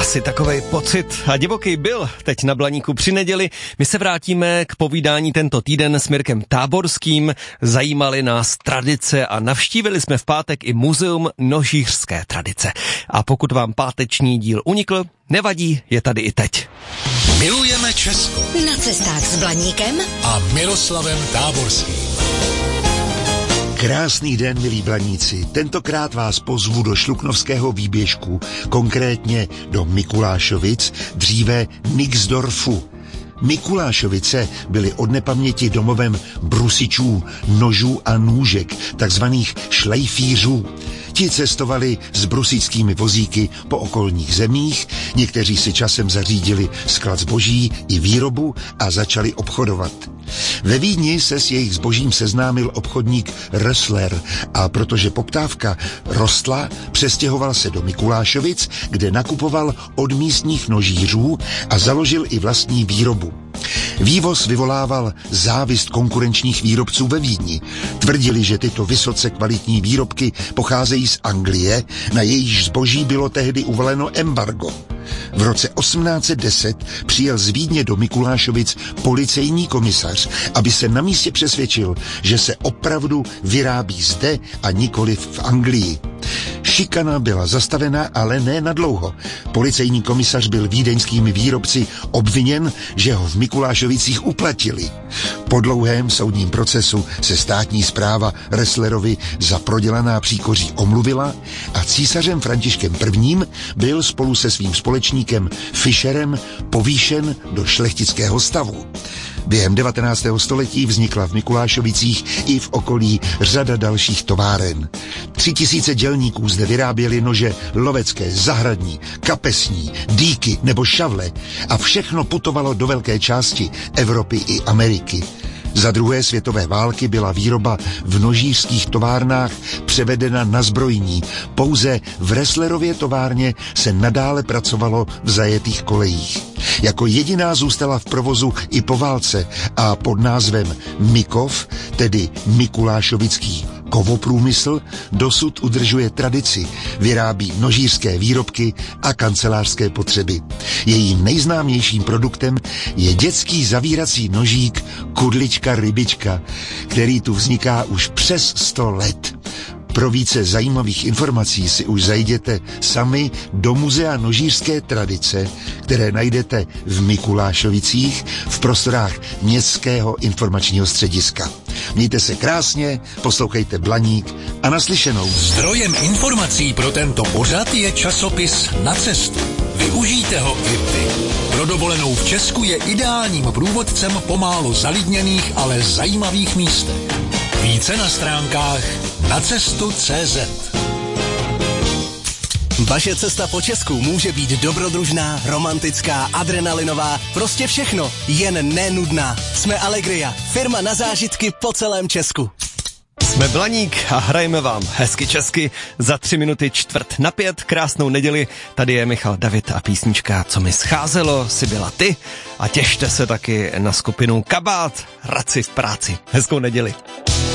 Asi takovej pocit a divoký byl teď na Blaníku při neděli. My se vrátíme k povídání tento týden s Mirkem Táborským. Zajímaly nás tradice a navštívili jsme v pátek i muzeum nožířské tradice. A pokud vám páteční díl unikl, nevadí, je tady i teď. Milujeme Česko. Na cestách s Blaníkem a Miroslavem Táborským. Krásný den, milí Blaníci. Tentokrát vás pozvu do šluknovského výběžku, konkrétně do Mikulášovic, dříve Nixdorfu. Mikulášovice byly od nepaměti domovem brusičů, nožů a nůžek, takzvaných šlejfířů. Ti cestovali s brusickými vozíky po okolních zemích, někteří si časem zařídili sklad zboží i výrobu a začali obchodovat. Ve Vídni se s jejich zbožím seznámil obchodník Rössler a protože poptávka rostla, přestěhoval se do Mikulášovic, kde nakupoval od místních nožířů a založil i vlastní výrobu. Vývoz vyvolával závist konkurenčních výrobců ve Vídni. Tvrdili, že tyto vysoce kvalitní výrobky pocházejí z Anglie, na jejíž zboží bylo tehdy uvaleno embargo. V roce 1810 přijel z Vídně do Mikulášovic policejní komisař, aby se na místě přesvědčil, že se opravdu vyrábí zde a nikoliv v Anglii. Šikana byla zastavena, ale ne nadlouho. Policejní komisař byl vídeňskými výrobci obviněn, že ho v Mikulášovicích uplatili. Po dlouhém soudním procesu se státní správa Rösslerovi za prodělaná příkoří omluvila a císařem Františkem I. byl spolu se svým společníkem Fischerem povýšen do šlechtického stavu. Během 19. století vznikla v Mikulášovicích i v okolí řada dalších továren. 3000 dělníků zde vyráběli nože lovecké, zahradní, kapesní, dýky nebo šavle a všechno putovalo do velké části Evropy i Ameriky. Za druhé světové války byla výroba v nožířských továrnách převedena na zbrojní. Pouze v Rösslerově továrně se nadále pracovalo v zajetých kolejích. Jako jediná zůstala v provozu i po válce a pod názvem Mikov, tedy Mikulášovický kovoprůmysl, dosud udržuje tradici, vyrábí nožířské výrobky a kancelářské potřeby. Jejím nejznámějším produktem je dětský zavírací nožík Kudlička rybička, který tu vzniká už přes 100 let. Pro více zajímavých informací si už zajděte sami do Muzea nožířské tradice, které najdete v Mikulášovicích v prostorách Městského informačního střediska. Mějte se krásně, poslouchejte Blaník a naslyšenou. Zdrojem informací pro tento pořad je časopis Na cestu. Využijte ho i vy. Pro dovolenou v Česku je ideálním průvodcem po málo zalidněných, ale zajímavých místech. Více na stránkách nacestu.cz. Vaše cesta po Česku může být dobrodružná, romantická, adrenalinová, prostě všechno, jen nenudná. Jsme Allegria, firma na zážitky po celém Česku. Jsme Blaník a hrajeme vám hezky česky. Za 3 minuty 4:45, krásnou neděli. Tady je Michal David a písnička Co mi scházelo, si byla ty. A těšte se taky na skupinu Kabát, Radci v práci. Hezkou neděli.